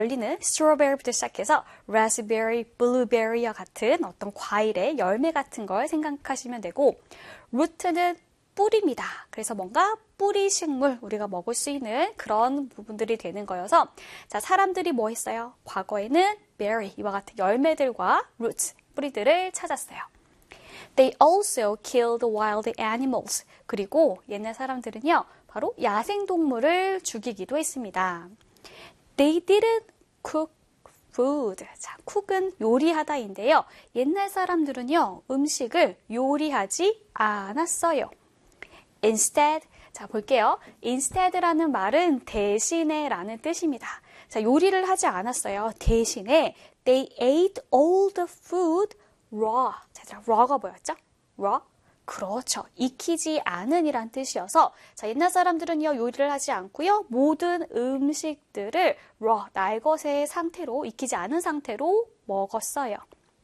열리는 스트로베리부터 시작해서 라스베리, 블루베리와 같은 어떤 과일의 열매 같은 걸 생각하시면 되고 루트는 뿌리입니다. 그래서 뭔가 뿌리 식물 우리가 먹을 수 있는 그런 부분들이 되는 거여서 자 사람들이 뭐 했어요? 과거에는 berry 이와 같은 열매들과 roots 뿌리들을 찾았어요. They also killed wild animals. 그리고 옛날 사람들은요 바로 야생동물을 죽이기도 했습니다. They didn't cook food. 자, cook은 요리하다인데요. 옛날 사람들은요, 음식을 요리하지 않았어요. Instead, 자, 볼게요. Instead라는 말은 대신에 라는 뜻입니다. 자, 요리를 하지 않았어요. 대신에 they ate all the food raw. 자, raw가 뭐였죠? raw? 그렇죠. 익히지 않은 이란 뜻이어서 자, 옛날 사람들은요 요리를 하지 않고요 모든 음식들을 raw, 날것의 상태로 익히지 않은 상태로 먹었어요.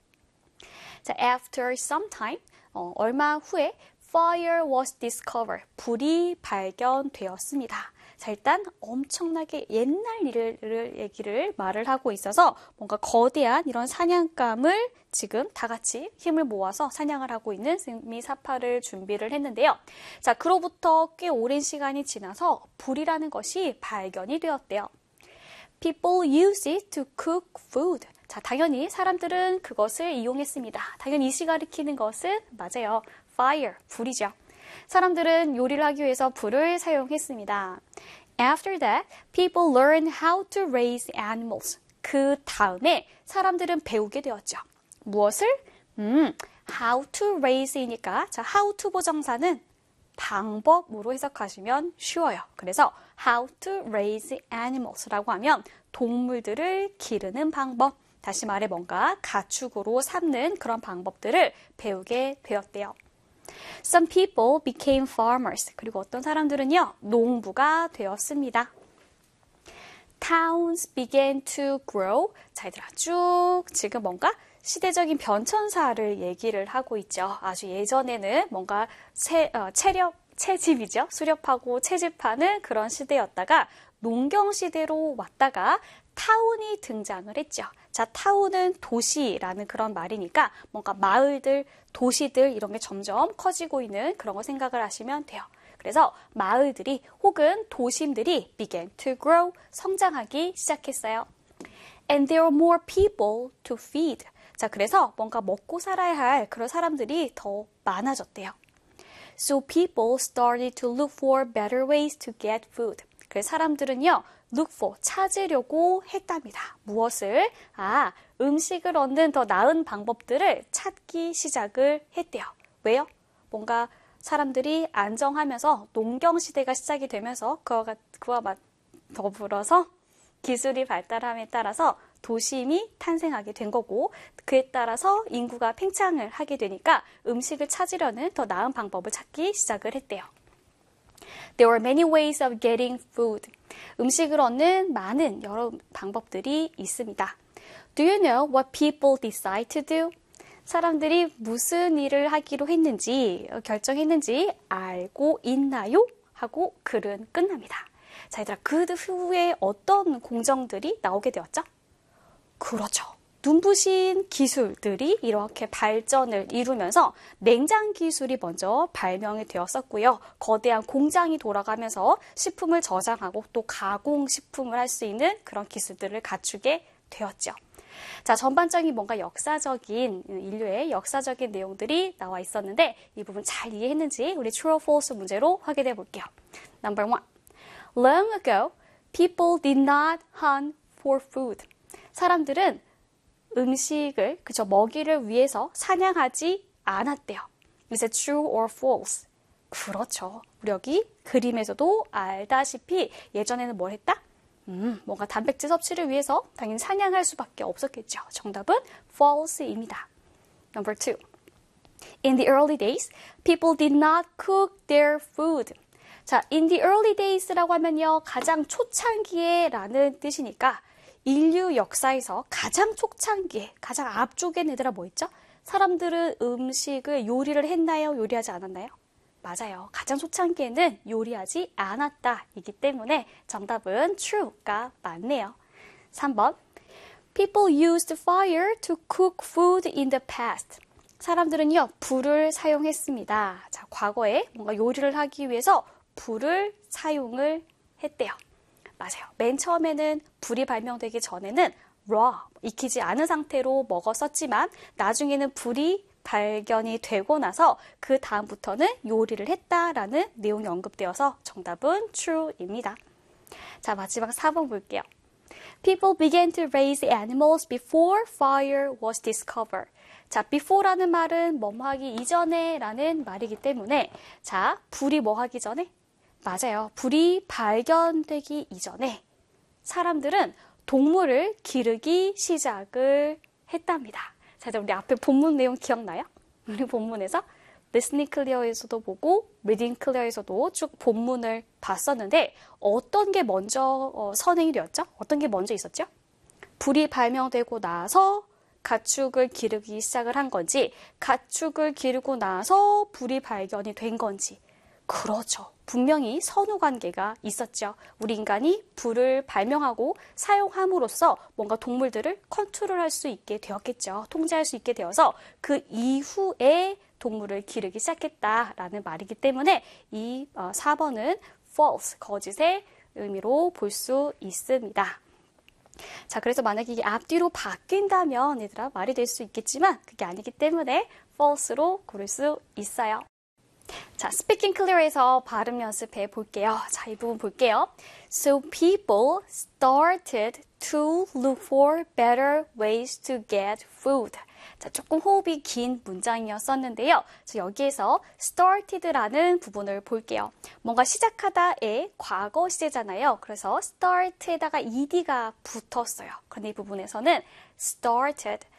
자, after some time, 얼마 후에 fire was discovered. 불이 발견되었습니다. 자, 일단 엄청나게 옛날 얘기를 말을 하고 있어서 뭔가 거대한 이런 사냥감을 지금 다 같이 힘을 모아서 사냥을 하고 있는 미사파를 준비를 했는데요. 자, 그로부터 꽤 오랜 시간이 지나서 불이라는 것이 발견이 되었대요. People use it to cook food. 자, 당연히 사람들은 그것을 이용했습니다. 당연히 이시 가리키는 것은 맞아요. fire, 불이죠. 사람들은 요리를 하기 위해서 불을 사용했습니다. After that, people learned how to raise animals. 그 다음에 사람들은 배우게 되었죠. 무엇을? how to raise이니까 자, how to 보정사는 방법으로 해석하시면 쉬워요. 그래서 how to raise animals라고 하면 동물들을 기르는 방법. 다시 말해 뭔가 가축으로 삼는 그런 방법들을 배우게 되었대요. Some people became farmers. 그리고 어떤 사람들은요, 농부가 되었습니다. Towns began to grow. 자, 얘들아, 쭉 지금 뭔가 시대적인 변천사를 얘기를 하고 있죠. 아주 예전에는 뭔가 채집이죠. 수렵하고 채집하는 그런 시대였다가 농경 시대로 왔다가 타운이 등장을 했죠. 자, 타운은 도시라는 그런 말이니까 뭔가 마을들, 도시들 이런 게 점점 커지고 있는 그런 거 생각을 하시면 돼요. 그래서 마을들이 혹은 도심들이 began to grow, 성장하기 시작했어요. And there were more people to feed. 자, 그래서 뭔가 먹고 살아야 할 그런 사람들이 더 많아졌대요. So people started to look for better ways to get food. 그래서 사람들은요, look for, 찾으려고 했답니다. 무엇을? 음식을 얻는 더 나은 방법들을 찾기 시작을 했대요. 왜요? 뭔가 사람들이 안정하면서 농경 시대가 시작이 되면서 그와 더불어서 기술이 발달함에 따라서 도심이 탄생하게 된 거고 그에 따라서 인구가 팽창을 하게 되니까 음식을 찾으려는 더 나은 방법을 찾기 시작을 했대요. There were many ways of getting food. 음식을 얻는 많은 여러 방법들이 있습니다. Do you know what people decide to do? 사람들이 무슨 일을 하기로 했는지, 결정했는지 알고 있나요? 하고 글은 끝납니다. 자, 얘들아, 그 후에 어떤 공정들이 나오게 되었죠? 그렇죠. 눈부신 기술들이 이렇게 발전을 이루면서 냉장 기술이 먼저 발명이 되었었고요. 거대한 공장이 돌아가면서 식품을 저장하고 또 가공식품을 할 수 있는 그런 기술들을 갖추게 되었죠. 자, 전반적인 뭔가 인류의 역사적인 내용들이 나와 있었는데 이 부분 잘 이해했는지 우리 true or false 문제로 확인해 볼게요. Number 1. Long ago, people did not hunt for food. 사람들은 음식을, 먹이를 위해서 사냥하지 않았대요. Is it true or false? 그렇죠. 우리 여기 그림에서도 알다시피 예전에는 뭘 했다? 뭔가 단백질 섭취를 위해서 당연히 사냥할 수밖에 없었겠죠. 정답은 false입니다. Number 2. In the early days, people did not cook their food. 자, in the early days라고 하면요. 가장 초창기에 라는 뜻이니까 인류 역사에서 가장 초창기에, 가장 앞쪽에 얘들아 뭐 있죠? 사람들은 음식을 요리를 했나요? 요리하지 않았나요? 맞아요. 가장 초창기에는 요리하지 않았다 이기 때문에 정답은 true가 맞네요. 3번. People used fire to cook food in the past. 사람들은요, 불을 사용했습니다. 자, 과거에 뭔가 요리를 하기 위해서 불을 사용을 했대요. 맞아요. 맨 처음에는 불이 발명되기 전에는 raw, 익히지 않은 상태로 먹었었지만 나중에는 불이 발견이 되고 나서 그 다음부터는 요리를 했다라는 내용이 언급되어서 정답은 true입니다. 자, 마지막 4번 볼게요. People began to raise animals before fire was discovered. 자, before라는 말은 뭐뭐 하기 이전에 라는 말이기 때문에 자, 불이 뭐 하기 전에? 맞아요. 불이 발견되기 이전에 사람들은 동물을 기르기 시작을 했답니다. 자, 우리 앞에 본문 내용 기억나요? 우리 본문에서 listening clear에서도 보고 reading clear에서도 쭉 본문을 봤었는데 어떤 게 먼저 선행이 되었죠? 어떤 게 먼저 있었죠? 불이 발명되고 나서 가축을 기르기 시작을 한 건지 가축을 기르고 나서 불이 발견이 된 건지 그렇죠. 분명히 선후관계가 있었죠. 우리 인간이 불을 발명하고 사용함으로써 뭔가 동물들을 컨트롤할 수 있게 되었겠죠. 통제할 수 있게 되어서 그 이후에 동물을 기르기 시작했다라는 말이기 때문에 이 4번은 false, 거짓의 의미로 볼 수 있습니다. 자, 그래서 만약에 이게 앞뒤로 바뀐다면 얘들아 말이 될 수 있겠지만 그게 아니기 때문에 false로 고를 수 있어요. 자, Speaking Clear에서 발음 연습해 볼게요. 자, 이 부분 볼게요. So people started to look for better ways to get food. 자, 조금 호흡이 긴 문장이었었는데요. 자, 여기에서 started라는 부분을 볼게요. 뭔가 시작하다의 과거 시제잖아요. 그래서 start에다가 ed가 붙었어요. 그런데 이 부분에서는 started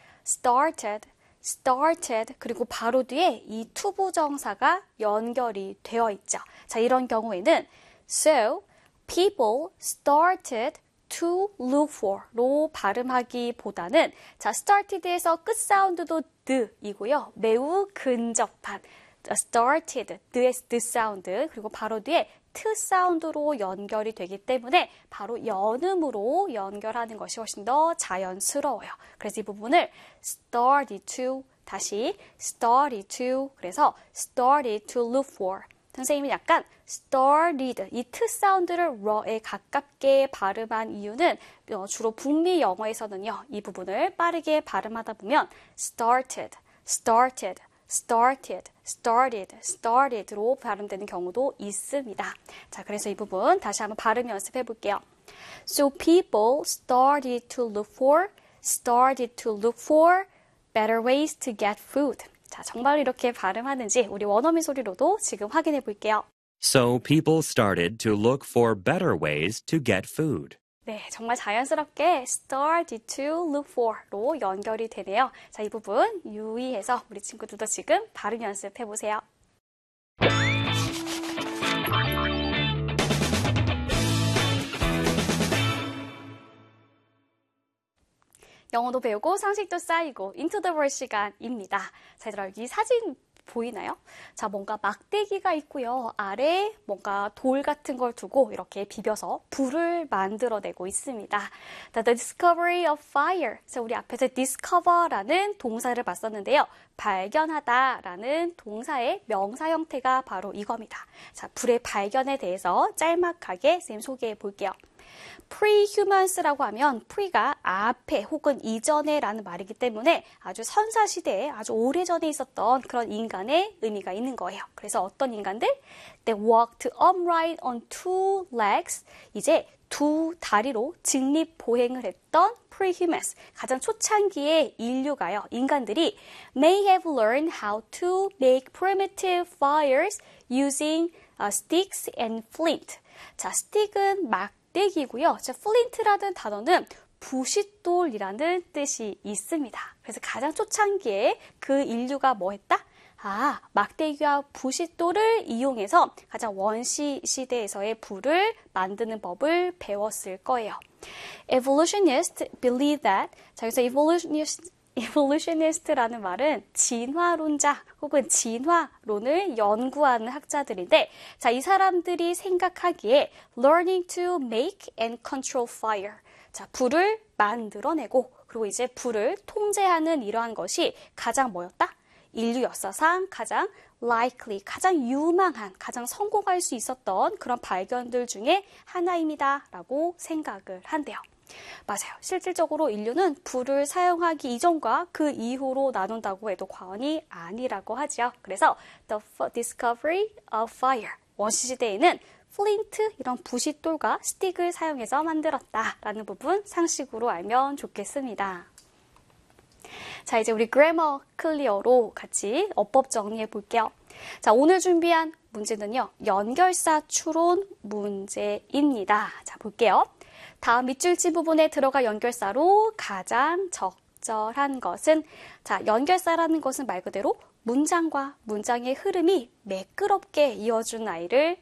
그리고 바로 뒤에 이 투부정사가 연결이 되어 있죠. 자, 이런 경우에는 So people started to look for로 발음하기보다는 자, started에서 끝 사운드도 드이고요. 매우 근접한 started, the 사운드 그리고 바로 뒤에 트 사운드로 연결이 되기 때문에 바로 연음으로 연결하는 것이 훨씬 더 자연스러워요. 그래서 이 부분을 started to 다시 started to 그래서 started to look for 선생님이 약간 started 이 트 사운드를 r에 가깝게 발음한 이유는 주로 북미 영어에서는요. 이 부분을 빠르게 발음하다 보면 started로 발음되는 경우도 있습니다. 자, 그래서 이 부분 다시 한번 발음 연습해 볼게요. So people started to look for better ways to get food. 자, 정말 이렇게 발음하는지 우리 원어민 소리로도 지금 확인해 볼게요. So people started to look for better ways to get food. 네, 정말 자연스럽게 started to look for로 연결이 되네요. 자, 이 부분 유의해서 우리 친구들도 지금 발음 연습해 보세요. 영어도 배우고 상식도 쌓이고 Into the World 시간입니다. 자, 얘들아 여기 사진 보이나요? 자, 뭔가 막대기가 있고요. 아래에 뭔가 돌 같은 걸 두고 이렇게 비벼서 불을 만들어내고 있습니다. The discovery of fire. 자, 우리 앞에서 discover라는 동사를 봤었는데요. 발견하다라는 동사의 명사 형태가 바로 이겁니다. 자, 불의 발견에 대해서 짤막하게 쌤 소개해 볼게요. Prehumans라고 하면 pre가 앞에 혹은 이전에 라는 말이기 때문에 아주 선사시대에 아주 오래전에 있었던 그런 인간의 의미가 있는 거예요. 그래서 어떤 인간들? They walked upright on two legs. 이제 두 다리로 직립보행을 했던 prehumans. 가장 초창기의 인류가요. 인간들이 may have learned how to make primitive fires using sticks and flint. 자, 스틱은 막대기고요. 자, flint라는 단어는 부싯돌이라는 뜻이 있습니다. 그래서 가장 초창기에 그 인류가 뭐 했다? 막대기와 부싯돌을 이용해서 가장 원시 시대에서의 불을 만드는 법을 배웠을 거예요. Evolutionists believe that, 자, 여기서 evolutionist라는 말은 진화론자 혹은 진화론을 연구하는 학자들인데, 자, 이 사람들이 생각하기에 learning to make and control fire. 자, 불을 만들어내고 그리고 이제 불을 통제하는 이러한 것이 가장 뭐였다? 인류 역사상 가장 likely, 가장 유망한, 가장 성공할 수 있었던 그런 발견들 중에 하나입니다. 라고 생각을 한대요. 맞아요. 실질적으로 인류는 불을 사용하기 이전과 그 이후로 나눈다고 해도 과언이 아니라고 하죠. 그래서 the discovery of fire, 원시시대에는 플린트, 이런 부싯돌과 스틱을 사용해서 만들었다라는 부분 상식으로 알면 좋겠습니다. 자, 이제 우리 그래머 클리어로 같이 어법 정리해 볼게요. 자, 오늘 준비한 문제는요, 연결사 추론 문제입니다. 자, 볼게요. 다음 밑줄친 부분에 들어갈 연결사로 가장 적절한 것은, 자, 연결사라는 것은 말 그대로 문장과 문장의 흐름이 매끄럽게 이어준 아이를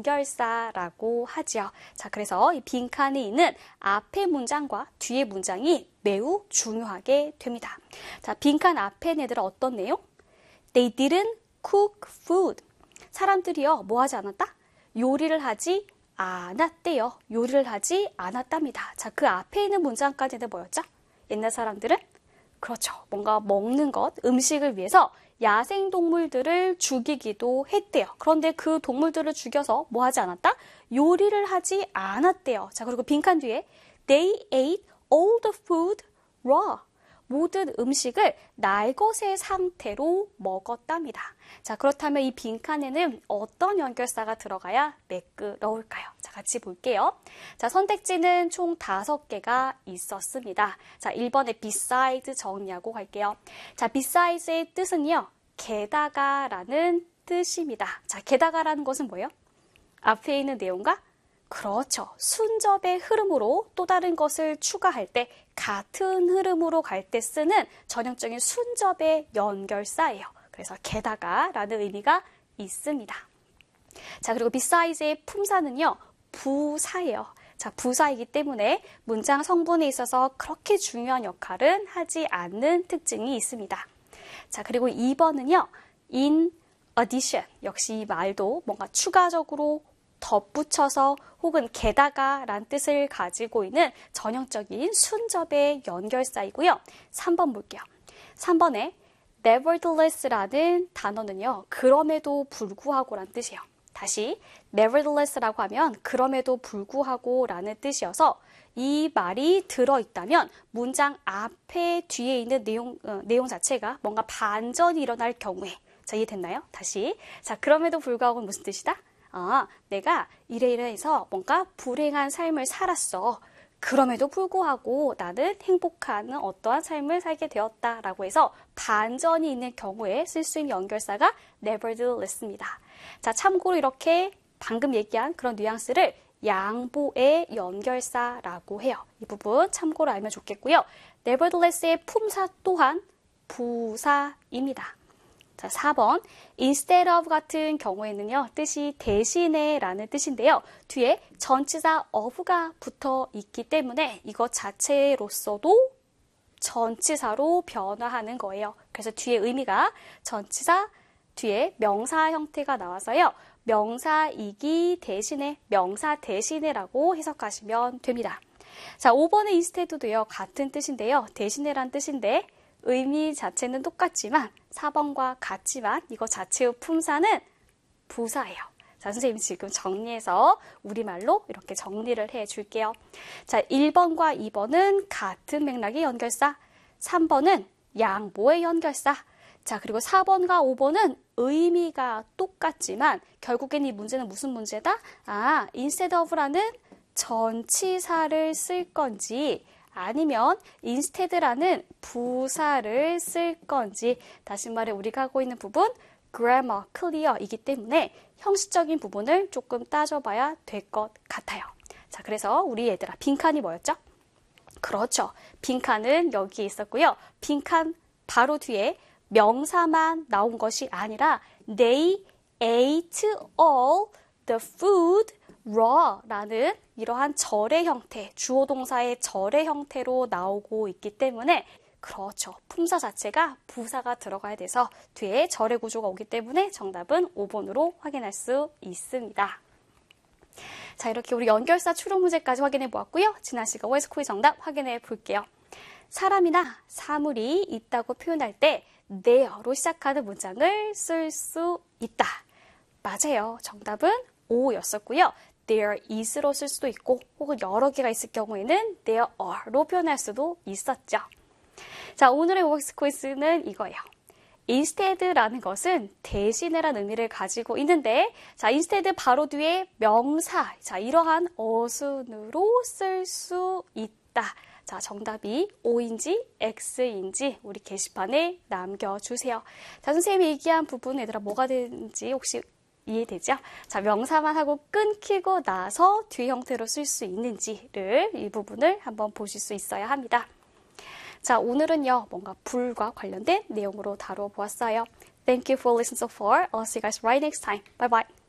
연결사라고 하지요. 자, 그래서 이 빈칸에 있는 앞의 문장과 뒤의 문장이 매우 중요하게 됩니다. 자, 빈칸 앞에 애들은 어떤 내용? They didn't cook food. 사람들이요, 뭐 하지 않았다? 요리를 하지 않았대요. 요리를 하지 않았답니다. 자, 그 앞에 있는 문장까지는 뭐였죠? 옛날 사람들은? 그렇죠. 뭔가 먹는 것, 음식을 위해서 야생동물들을 죽이기도 했대요. 그런데 그 동물들을 죽여서 뭐 하지 않았다? 요리를 하지 않았대요. 자, 그리고 빈칸 뒤에 They ate all the food raw. 모든 음식을 날것의 상태로 먹었답니다. 자, 그렇다면 이 빈칸에는 어떤 연결사가 들어가야 매끄러울까요? 자, 같이 볼게요. 자, 선택지는 총 5개가 있었습니다. 자, 1번에 besides 정리하고 갈게요. 자, beside의 뜻은요, 게다가라는 뜻입니다. 자, 게다가라는 것은 뭐예요? 앞에 있는 내용과 그렇죠. 순접의 흐름으로 또 다른 것을 추가할 때 같은 흐름으로 갈 때 쓰는 전형적인 순접의 연결사예요. 그래서 게다가라는 의미가 있습니다. 자, 그리고 besides의 품사는요, 부사예요. 자, 부사이기 때문에 문장 성분에 있어서 그렇게 중요한 역할은 하지 않는 특징이 있습니다. 자, 그리고 2번은요, in addition. 역시 이 말도 뭔가 추가적으로 덧붙여서 혹은 게다가란 뜻을 가지고 있는 전형적인 순접의 연결사이고요. 3번 볼게요. 3번에 nevertheless라는 단어는요, 그럼에도 불구하고란 뜻이에요. 다시 nevertheless라고 하면 그럼에도 불구하고라는 뜻이어서 이 말이 들어있다면 문장 앞에 뒤에 있는 내용 자체가 뭔가 반전이 일어날 경우에, 자, 이해됐나요? 다시. 자, 그럼에도 불구하고는 무슨 뜻이다? 내가 이래이래해서 뭔가 불행한 삶을 살았어. 그럼에도 불구하고 나는 행복한 어떠한 삶을 살게 되었다라고 해서 반전이 있는 경우에 쓸 수 있는 연결사가 nevertheless입니다. 자, 참고로 이렇게 방금 얘기한 그런 뉘앙스를 양보의 연결사라고 해요. 이 부분 참고로 알면 좋겠고요. nevertheless의 품사 또한 부사입니다. 자, 4번 instead of 같은 경우에는요, 뜻이 대신에 라는 뜻인데요. 뒤에 전치사 of가 붙어 있기 때문에 이것 자체로서도 전치사로 변화하는 거예요. 그래서 뒤에 의미가 전치사 뒤에 명사 형태가 나와서요. 명사이기 대신에, 명사 대신에라고 해석하시면 됩니다. 자, 5번의 instead도요, 같은 뜻인데요. 대신에란 뜻인데 의미 자체는 똑같지만 4번과 같지만 이거 자체의 품사는 부사예요. 자, 선생님 지금 정리해서 우리말로 이렇게 정리를 해줄게요. 자, 1번과 2번은 같은 맥락의 연결사, 3번은 양보의 연결사, 자, 그리고 4번과 5번은 의미가 똑같지만 결국엔 이 문제는 무슨 문제다? instead of라는 전치사를 쓸 건지 아니면 instead라는 부사를 쓸 건지, 다시 말해 우리가 하고 있는 부분 grammar, clear이기 때문에 형식적인 부분을 조금 따져봐야 될 것 같아요. 자, 그래서 우리 얘들아, 빈칸이 뭐였죠? 그렇죠. 빈칸은 여기 있었고요. 빈칸 바로 뒤에 명사만 나온 것이 아니라 they ate all the food raw라는 이러한 절의 형태, 주어 동사의 절의 형태로 나오고 있기 때문에 그렇죠. 품사 자체가 부사가 들어가야 돼서 뒤에 절의 구조가 오기 때문에 정답은 5번으로 확인할 수 있습니다. 자, 이렇게 우리 연결사 추론 문제까지 확인해 보았고요. 지난 시간 OS 퀴즈 정답 확인해 볼게요. 사람이나 사물이 있다고 표현할 때 there로 시작하는 문장을 쓸 수 있다. 맞아요. 정답은 O였었고요. there is로 쓸 수도 있고 혹은 여러 개가 있을 경우에는 there are로 표현할 수도 있었죠. 자, 오늘의 OX 퀴즈는 이거예요. instead라는 것은 대신에라는 의미를 가지고 있는데, 자, instead 바로 뒤에 명사, 자, 이러한 어순으로 쓸 수 있다. 자, 정답이 O인지 X인지 우리 게시판에 남겨주세요. 자, 선생님이 얘기한 부분 얘들아 뭐가 되는지 혹시 이해되죠? 자, 명사만 하고 끊기고 나서 뒤 형태로 쓸 수 있는지를 이 부분을 한번 보실 수 있어야 합니다. 자, 오늘은요, 뭔가 불과 관련된 내용으로 다뤄보았어요. Thank you for listening so far. I'll see you guys right next time. Bye bye.